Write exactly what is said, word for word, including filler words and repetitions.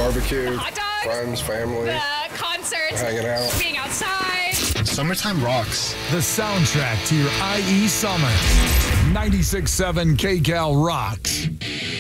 barbecue, hot dogs, friends, family, the concerts, hanging out. being outside. Summertime rocks. The soundtrack to your I E summer. ninety-six point seven K Cal rocks.